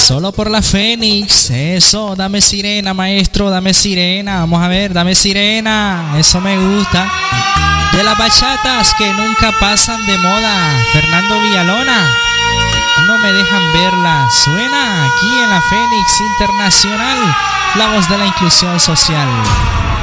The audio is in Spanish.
Solo por la Fénix. Eso, dame sirena, maestro, dame sirena. Vamos a ver, dame sirena. Eso me gusta. De las bachatas que nunca pasan de moda. Fernando Villalona. No me dejan verla. Suena aquí en la Fénix Internacional, la voz de la inclusión social.